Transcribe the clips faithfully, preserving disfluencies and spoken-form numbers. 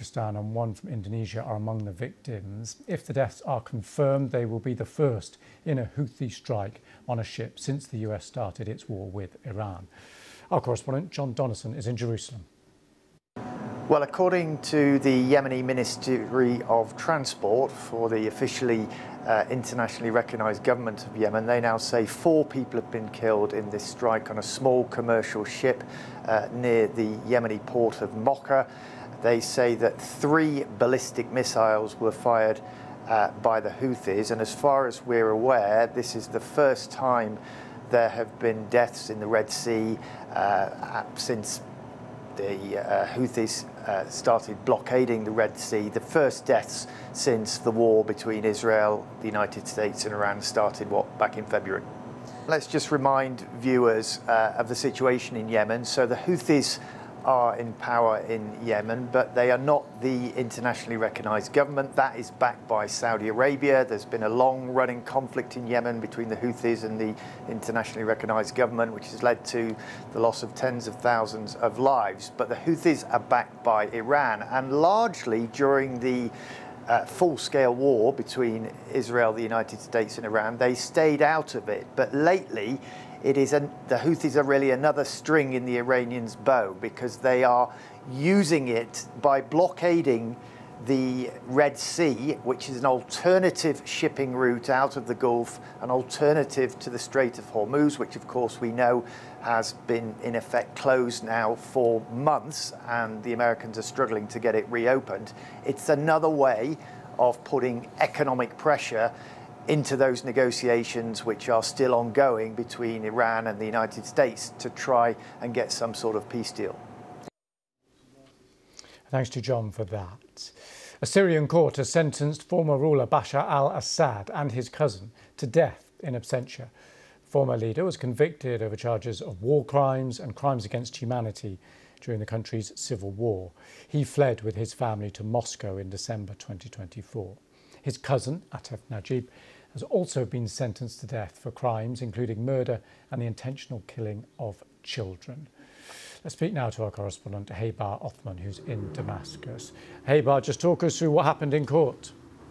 Pakistan and one from Indonesia are among the victims. If the deaths are confirmed, they will be the first in a Houthi strike on a ship since the U S started its war with Iran. Our correspondent John Donnison is in Jerusalem. Well, according to the Yemeni Ministry of Transport, for the officially uh, internationally recognised government of Yemen, they now say four people have been killed in this strike on a small commercial ship uh, near the Yemeni port of Mocha. They say that three ballistic missiles were fired uh, by the Houthis, and as far as we're aware, this is the first time there have been deaths in the Red Sea uh, since the uh, Houthis uh, started blockading the Red Sea. The first deaths since the war between Israel, the United States and Iran started, what, back in February. Let's just remind viewers uh, of the situation in Yemen. So the Houthis are in power in Yemen, but they are not the internationally recognized government. That is backed by Saudi Arabia. There's been a long-running conflict in Yemen between the Houthis and the internationally recognized government, which has led to the loss of tens of thousands of lives. But the Houthis are backed by Iran, and largely during the uh, full-scale war between Israel, the United States and Iran, they stayed out of it. But lately, It is an, the Houthis are really another string in the Iranians' bow, because they are using it by blockading the Red Sea, which is an alternative shipping route out of the Gulf, an alternative to the Strait of Hormuz, which of course we know has been in effect closed now for months, and the Americans are struggling to get it reopened. It's another way of putting economic pressure into those negotiations which are still ongoing between Iran and the United States to try and get some sort of peace deal. Thanks to John for that. A Syrian court has sentenced former ruler Bashar al-Assad and his cousin to death in absentia. The former leader was convicted over charges of war crimes and crimes against humanity during the country's civil war. He fled with his family to Moscow in December twenty twenty-four. His cousin, Atef Najib, has also been sentenced to death for crimes including murder and the intentional killing of children. Let's speak now to our correspondent, Haybar Othman, who's in Damascus. Haybar, just talk us through what happened in court.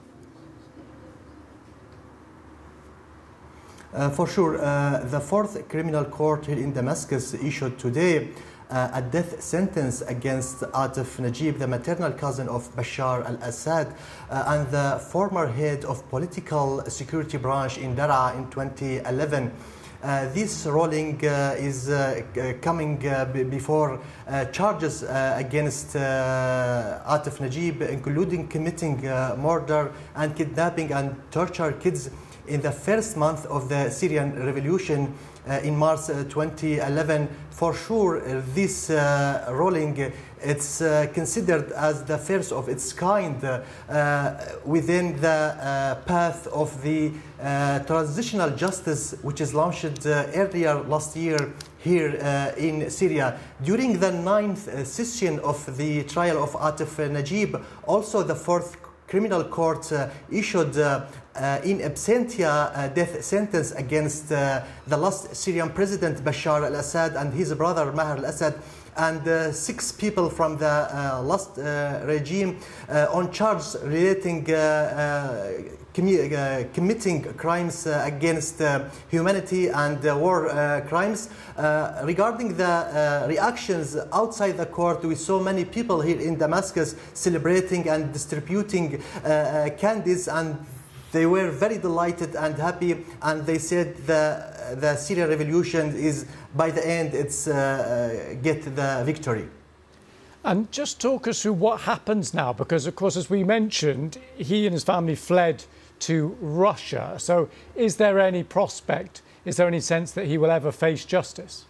Uh, for sure, uh, the fourth criminal court here in Damascus issued today Uh, a death sentence against Atef Najib, the maternal cousin of Bashar al-Assad uh, and the former head of political security branch in Daraa in twenty eleven. Uh, this ruling uh, is uh, coming uh, before uh, charges uh, against uh, Atef Najib, including committing uh, murder and kidnapping and torture kids in the first month of the Syrian revolution uh, in March uh, twenty eleven. For sure, uh, this uh, ruling, uh, it's uh, considered as the first of its kind uh, uh, within the uh, path of the uh, transitional justice, which is launched uh, earlier last year here uh, in Syria. During the ninth uh, session of the trial of Atef Najib, also the fourth criminal court uh, issued uh, uh, in absentia uh, death sentence against uh, the last Syrian president Bashar al-Assad and his brother Maher al-Assad, and uh, six people from the uh, last uh, regime uh, on charges relating uh, uh, commi uh, committing crimes uh, against uh, humanity and uh, war uh, crimes. Uh, regarding the uh, reactions outside the court, we saw many people here in Damascus celebrating and distributing uh, uh, candies, and they were very delighted and happy, and they said the the Syrian revolution is, by the end, it's uh, uh, get the victory. And just talk us through what happens now, because of course, as we mentioned, he and his family fled to Russia. So is there any prospect, is there any sense that he will ever face justice?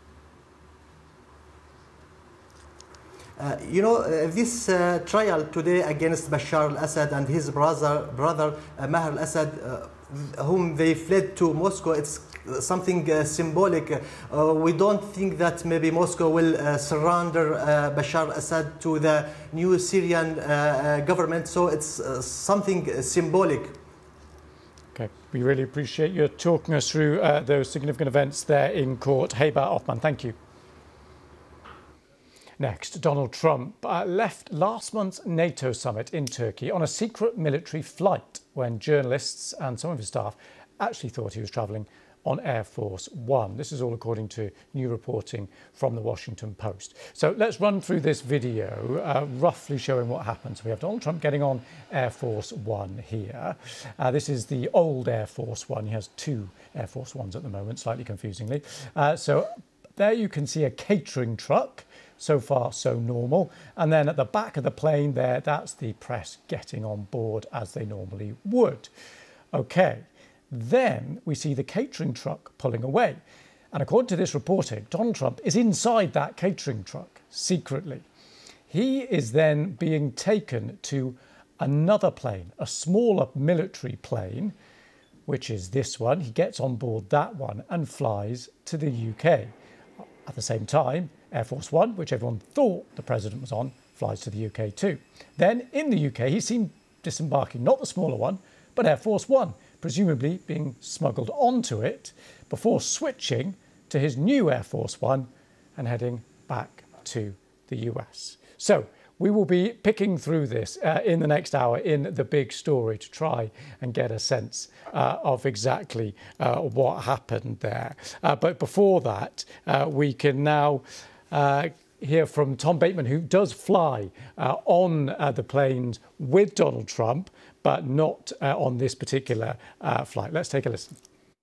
Uh, you know, uh, this uh, trial today against Bashar al-Assad and his brother, brother uh, Maher al-Assad, uh, whom they fled to Moscow, it's something uh, symbolic. Uh, we don't think that maybe Moscow will uh, surrender uh, Bashar al-Assad to the new Syrian uh, uh, government, so it's uh, something uh, symbolic. Okay, we really appreciate you talking us through uh, those significant events there in court. Haybar Othman, thank you. Next, Donald Trump uh, left last month's NATO summit in Turkey on a secret military flight when journalists and some of his staff actually thought he was travelling on Air Force One. This is all according to new reporting from the Washington Post. So let's run through this video, uh, roughly showing what happened. So we have Donald Trump getting on Air Force One here. Uh, this is the old Air Force One. He has two Air Force Ones at the moment, slightly confusingly. Uh, so there you can see a catering truck. So far, so normal. And then at the back of the plane there, that's the press getting on board as they normally would. OK, then we see the catering truck pulling away. And according to this reporting, Donald Trump is inside that catering truck secretly. He is then being taken to another plane, a smaller military plane, which is this one. He gets on board that one and flies to the U K. At the same time, Air Force One, which everyone thought the president was on, flies to the U K too. Then in the U K, he's seen disembarking, not the smaller one, but Air Force One, presumably being smuggled onto it before switching to his new Air Force One and heading back to the U S. So we will be picking through this uh, in the next hour in the big story to try and get a sense uh, of exactly uh, what happened there. Uh, but before that, uh, we can now uh, hear from Tom Bateman, who does fly uh, on uh, the planes with Donald Trump, but not uh, on this particular uh, flight. Let's take a listen.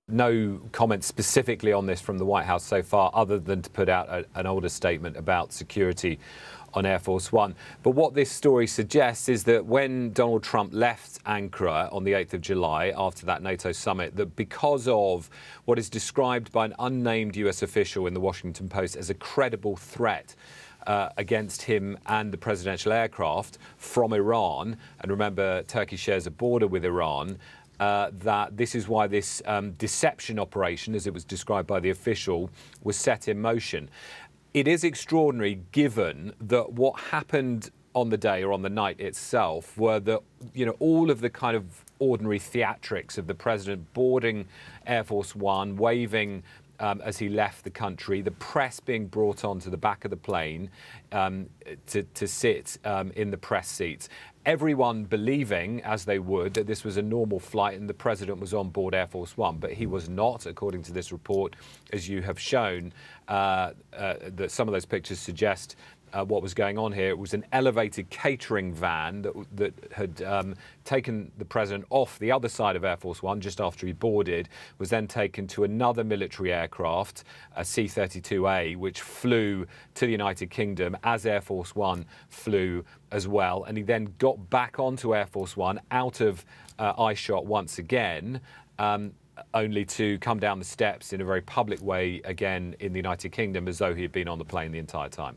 No comment specifically on this from the White House so far, other than to put out a, an older statement about security on Air Force One. But what this story suggests is that when Donald Trump left Ankara on the eighth of July after that NATO summit, that because of what is described by an unnamed U S official in the Washington Post as a credible threat Uh, against him and the presidential aircraft from Iran, and remember, Turkey shares a border with Iran, uh, that this is why this um, deception operation, as it was described by the official, was set in motion. It is extraordinary given that what happened on the day or on the night itself were that, you know, all of the kind of ordinary theatrics of the president boarding Air Force One, waving Um, as he left the country, the press being brought onto the back of the plane um, to, to sit um, in the press seats. Everyone believing, as they would, that this was a normal flight and the president was on board Air Force One, but he was not, according to this report, as you have shown, uh, uh, that some of those pictures suggest Uh, what was going on here. It was an elevated catering van that, that had um, taken the president off the other side of Air Force One just after he boarded, was then taken to another military aircraft, a C thirty-two A, which flew to the United Kingdom as Air Force One flew as well. And he then got back onto Air Force One out of uh, eyeshot once again, um, only to come down the steps in a very public way again in the United Kingdom as though he had been on the plane the entire time.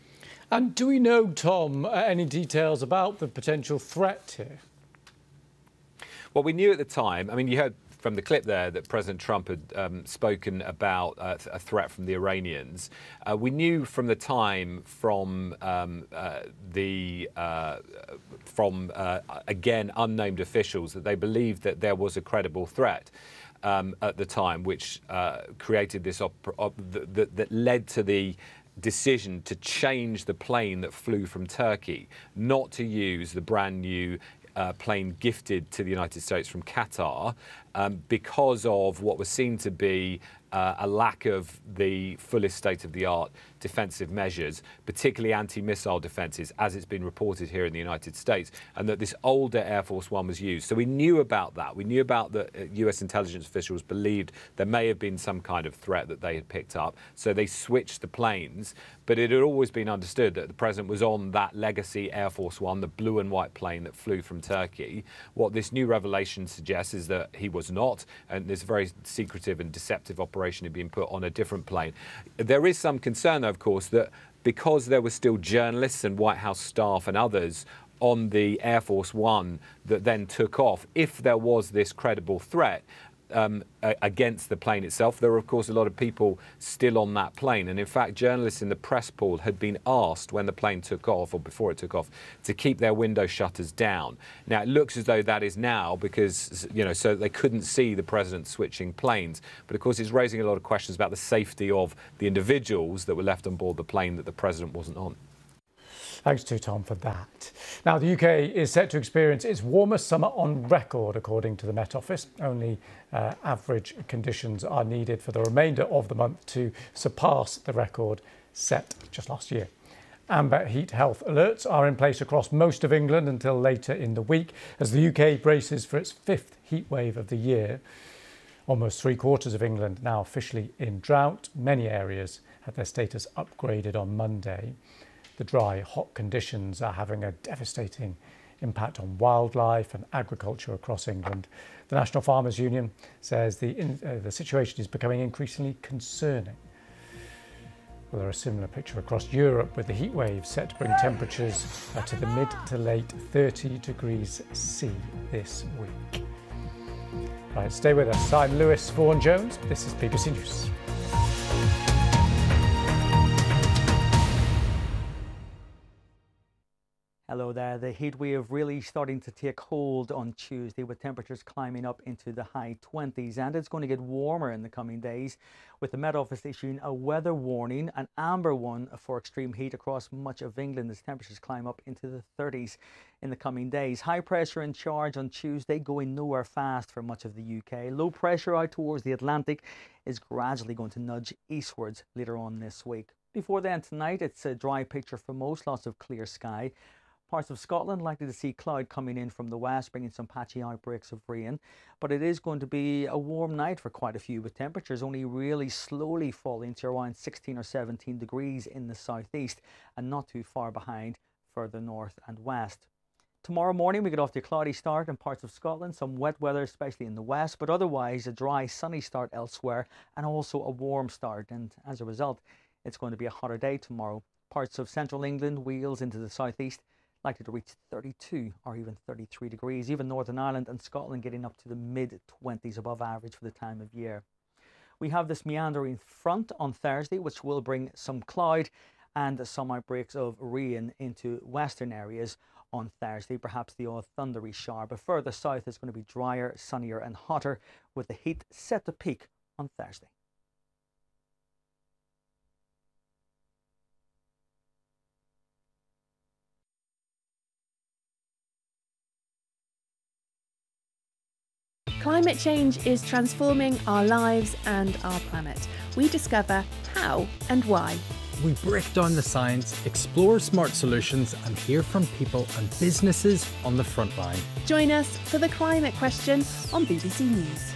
And do we know, Tom, uh, any details about the potential threat here? Well, we knew at the time, I mean, you heard from the clip there that President Trump had um, spoken about uh, a threat from the Iranians. Uh, we knew from the time from um, uh, the uh, from uh, again unnamed officials that they believed that there was a credible threat um, at the time, which uh, created this op- op- that, that led to the decision to change the plane that flew from Turkey, not to use the brand new uh, plane gifted to the United States from Qatar, um, because of what was seen to be uh, a lack of the fullest state-of-the-art defensive measures, particularly anti-missile defences, as it's been reported here in the United States, and that this older Air Force One was used. So we knew about that. We knew about that U S intelligence officials believed there may have been some kind of threat that they had picked up. So they switched the planes. But it had always been understood that the president was on that legacy Air Force One, the blue and white plane that flew from Turkey. What this new revelation suggests is that he was not, and this very secretive and deceptive operation had been put on a different plane. There is some concern, though, of course, that because there were still journalists and White House staff and others on the Air Force One that then took off, if there was this credible threat um, against the plane itself, there were, of course, a lot of people still on that plane. And in fact, journalists in the press pool had been asked when the plane took off, or before it took off, to keep their window shutters down. Now, it looks as though that is now because, you know, so they couldn't see the president switching planes. But of course, it's raising a lot of questions about the safety of the individuals that were left on board the plane that the president wasn't on. Thanks to Tom for that. Now, the U K is set to experience its warmest summer on record, according to the Met Office. Only uh, average conditions are needed for the remainder of the month to surpass the record set just last year. Amber heat health alerts are in place across most of England until later in the week as the U K braces for its fifth heat wave of the year. Almost three quarters of England now officially in drought. Many areas had their status upgraded on Monday. The dry, hot conditions are having a devastating impact on wildlife and agriculture across England. The National Farmers Union says the, in, uh, the situation is becoming increasingly concerning. Well, there's a similar picture across Europe with the heat wave set to bring temperatures uh, to the mid to late thirty degrees C this week. Right, stay with us. I'm Lewis Vaughan-Jones. This is B B C News. Hello there. The heat wave really starting to take hold on Tuesday with temperatures climbing up into the high twenties, and it's going to get warmer in the coming days with the Met Office issuing a weather warning, an amber one for extreme heat across much of England as temperatures climb up into the thirties in the coming days. High pressure in charge on Tuesday, going nowhere fast for much of the U K. Low pressure out towards the Atlantic is gradually going to nudge eastwards later on this week. Before then tonight, it's a dry picture for most, lots of clear sky. Parts of Scotland likely to see cloud coming in from the west, bringing some patchy outbreaks of rain. But it is going to be a warm night for quite a few, with temperatures only really slowly falling to around sixteen or seventeen degrees in the southeast and not too far behind further north and west. Tomorrow morning we get off to a cloudy start in parts of Scotland, some wet weather especially in the west, but otherwise a dry sunny start elsewhere and also a warm start, and as a result it's going to be a hotter day tomorrow. Parts of central England, Wales into the southeast likely to reach thirty-two or even thirty-three degrees, even Northern Ireland and Scotland getting up to the mid twenties above average for the time of year. We have this meandering front on Thursday which will bring some cloud and some outbreaks of rain into western areas on Thursday, perhaps the odd thundery shower, but further south is going to be drier, sunnier and hotter with the heat set to peak on Thursday. Climate change is transforming our lives and our planet. We discover how and why. We break down the science, explore smart solutions and hear from people and businesses on the front line. Join us for The Climate Question on B B C News.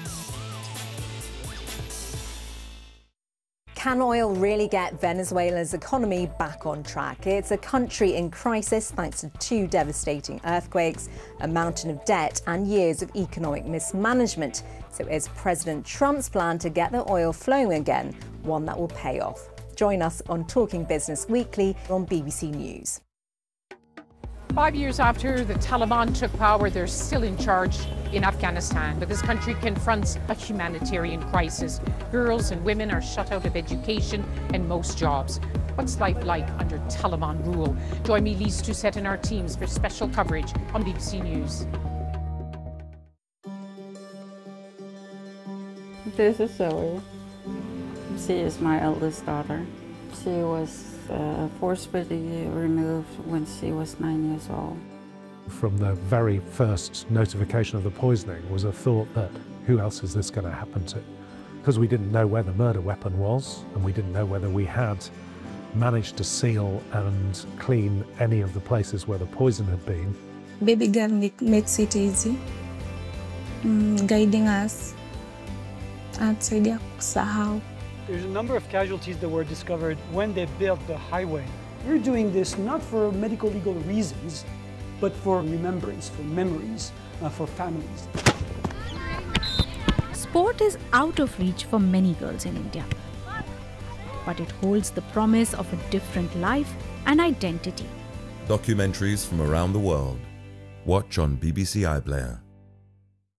Can oil really get Venezuela's economy back on track? It's a country in crisis thanks to two devastating earthquakes, a mountain of debt and years of economic mismanagement. So is President Trump's plan to get the oil flowing again one that will pay off? Join us on Talking Business Weekly on B B C News. Five years after the Taliban took power, they're still in charge in Afghanistan, but this country confronts a humanitarian crisis. Girls and women are shut out of education and most jobs. What's life like under Taliban rule? Join me, Lise Doucette, and our teams for special coverage on B B C News. This is Zoe. She is my eldest daughter. She was uh, forcibly removed when she was nine years old. From the very first notification of the poisoning was a thought that who else is this going to happen to? Because we didn't know where the murder weapon was, and we didn't know whether we had managed to seal and clean any of the places where the poison had been. Baby girl makes it easy, mm, guiding us outside the kusahau. There's a number of casualties that were discovered when they built the highway. We're doing this not for medical legal reasons, but for remembrance, for memories, uh, for families. Sport is out of reach for many girls in India, but it holds the promise of a different life and identity. Documentaries from around the world. Watch on B B C iPlayer.